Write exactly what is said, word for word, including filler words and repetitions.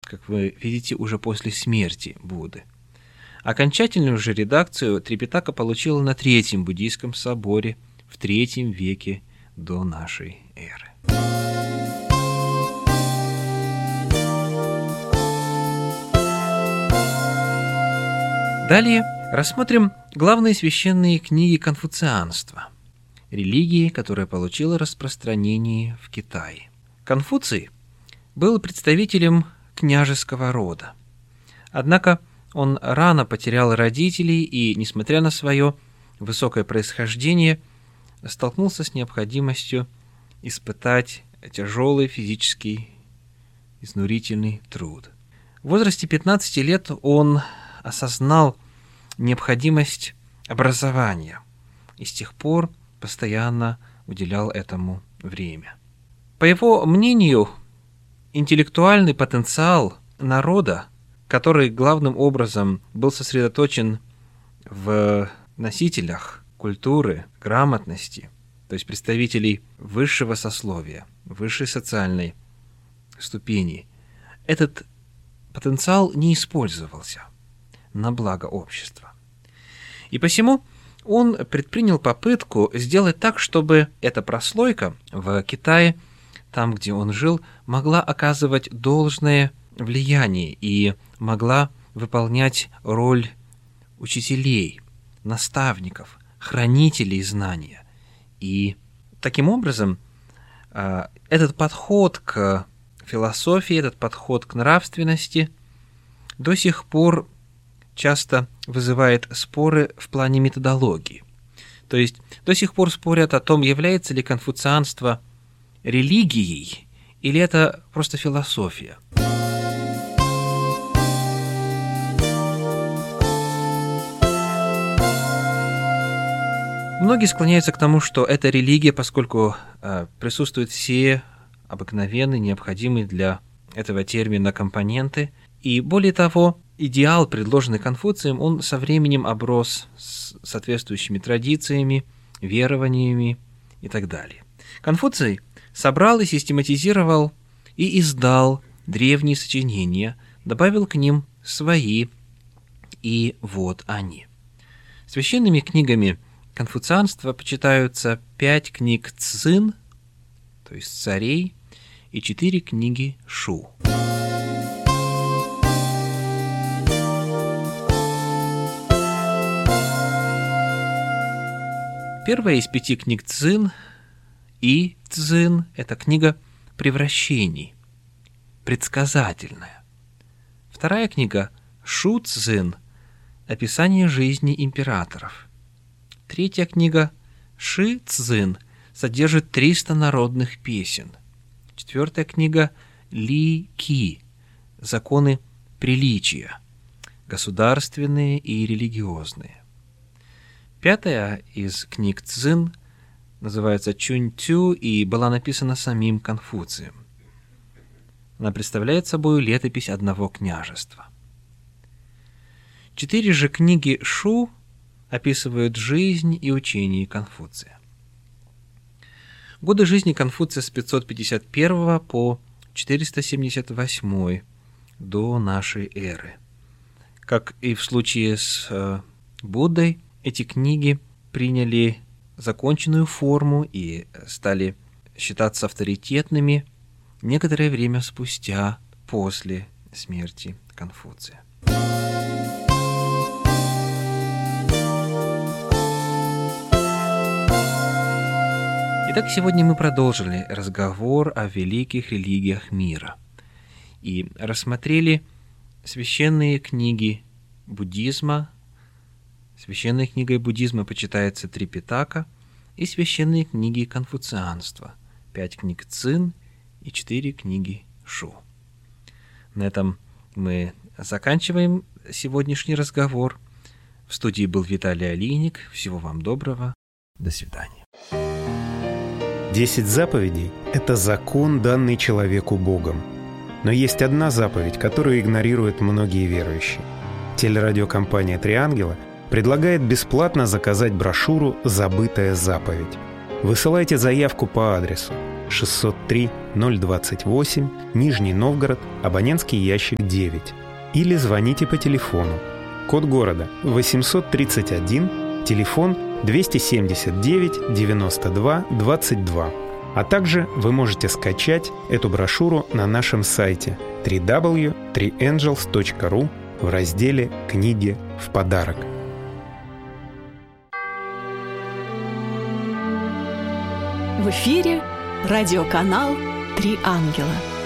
как вы видите, уже после смерти Будды. Окончательную же редакцию Трипитака получила на Третьем буддийском соборе в третьем веке до нашей эры. Далее рассмотрим главные священные книги конфуцианства, религии, которая получила распространение в Китае. Конфуций был представителем княжеского рода. Однако он рано потерял родителей и, несмотря на свое высокое происхождение, столкнулся с необходимостью испытать тяжелый физический изнурительный труд. В возрасте пятнадцати лет он осознал необходимость образования и с тех пор постоянно уделял этому время. По его мнению, интеллектуальный потенциал народа, который главным образом был сосредоточен в носителях культуры, грамотности, то есть представителей высшего сословия, высшей социальной ступени, этот потенциал не использовался на благо общества. И посему он предпринял попытку сделать так, чтобы эта прослойка в Китае, там, где он жил, могла оказывать должное влияние и могла выполнять роль учителей, наставников, хранителей знания. И таким образом этот подход к философии, этот подход к нравственности до сих пор часто вызывает споры в плане методологии. То есть до сих пор спорят о том, является ли конфуцианство религией или это просто философия. Многие склоняются к тому, что это религия, поскольку э, присутствуют все обыкновенные, необходимые для этого термина компоненты. И более того, идеал, предложенный Конфуцием, он со временем оброс с соответствующими традициями, верованиями и так далее. Конфуций собрал и систематизировал и издал древние сочинения, добавил к ним свои, и вот они. Священными книгами конфуцианства почитаются пять книг цзин, то есть царей, и четыре книги шу. Первая из пяти книг цзин, И цзин, это книга превращений, предсказательная. Вторая книга Шу цзин, описание жизни императоров. Третья книга Ши цзин содержит триста народных песен. Четвертая книга Ли ки, законы приличия, государственные и религиозные. Пятая из книг цзин называется Чунь Цю и была написана самим Конфуцием. Она представляет собой летопись одного княжества. Четыре же книги Шу описывают жизнь и учение Конфуция. Годы жизни Конфуция с пятьсот пятьдесят первого по четыреста семьдесят восьмой до нашей эры. Как и в случае с э, Буддой, эти книги приняли законченную форму и стали считаться авторитетными некоторое время спустя после смерти Конфуция. Итак, сегодня мы продолжили разговор о великих религиях мира и рассмотрели священные книги буддизма. Священной книгой буддизма почитается Трипитака и священные книги конфуцианства, пять книг цин и четыре книги шу. На этом мы заканчиваем сегодняшний разговор. В студии был Виталий Алийник. Всего вам доброго. До свидания. Десять заповедей – это закон, данный человеку Богом. Но есть одна заповедь, которую игнорируют многие верующие. Телерадиокомпания «Три ангела» предлагает бесплатно заказать брошюру «Забытая заповедь». Высылайте заявку по адресу шестьсот три ноль двадцать восемь, Нижний Новгород, абонентский ящик девять. Или звоните по телефону. Код города восемьсот тридцать один, телефон двести семьдесят девять девяносто два двадцать два. А также вы можете скачать эту брошюру на нашем сайте дабл ю дабл ю дабл ю точка три энджелс точка ру в разделе «Книги в подарок». В эфире радиоканал «Три ангела».